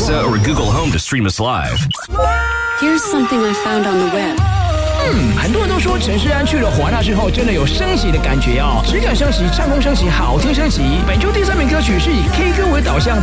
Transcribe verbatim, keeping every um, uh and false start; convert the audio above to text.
Alexa or Google Home to stream us live. Here's something I found on the web. 嗯，很多人都说陈世安去了华纳之后，真的有升级的感觉哦，质感升级，唱功升级，好听升级。本周第三名歌曲是以 K 歌为导向。